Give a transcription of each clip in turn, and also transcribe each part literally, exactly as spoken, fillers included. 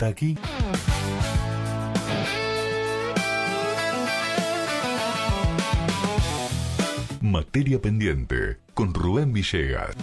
hasta aquí. Materia pendiente con Rubén Villegas.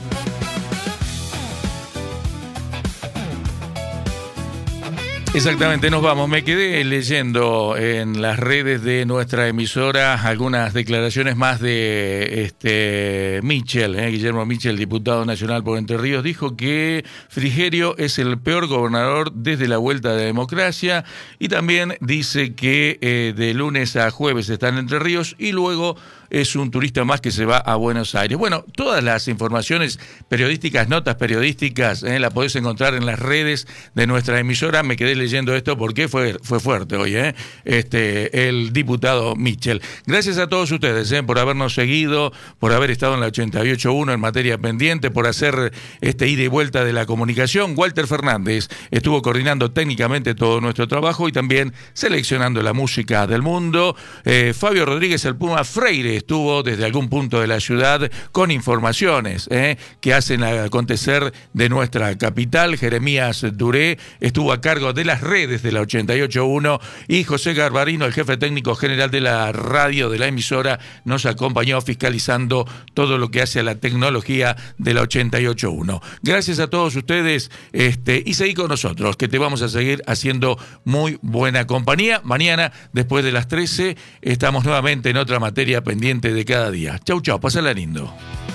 Exactamente, nos vamos. Me quedé leyendo en las redes de nuestra emisora algunas declaraciones más de este Michel, eh, Guillermo Michel, diputado nacional por Entre Ríos, dijo que Frigerio es el peor gobernador desde la vuelta de la democracia, y también dice que eh, de lunes a jueves está en Entre Ríos y luego es un turista más que se va a Buenos Aires. Bueno, todas las informaciones periodísticas, notas periodísticas, eh, las podés encontrar en las redes de nuestra emisora. Me quedé leyendo esto porque fue, fue fuerte hoy, eh, este, el diputado Michel. Gracias a todos ustedes eh, por habernos seguido, por haber estado en la ochenta y ocho punto uno en materia pendiente, por hacer este ida y vuelta de la comunicación. Walter Fernández estuvo coordinando técnicamente todo nuestro trabajo y también seleccionando la música del mundo. Eh, Fabio Rodríguez, el Puma Freire, estuvo desde algún punto de la ciudad con informaciones eh, que hacen acontecer de nuestra capital. Jeremías Duré estuvo a cargo de las redes de la ochenta y ocho punto uno y José Garbarino, el jefe técnico general de la radio de la emisora, nos acompañó fiscalizando todo lo que hace a la tecnología de la ochenta y ocho punto uno. Gracias a todos ustedes este, y seguí con nosotros, que te vamos a seguir haciendo muy buena compañía. Mañana, después de las trece, estamos nuevamente en otra materia pendiente de cada día. Chau, chau, pasala lindo.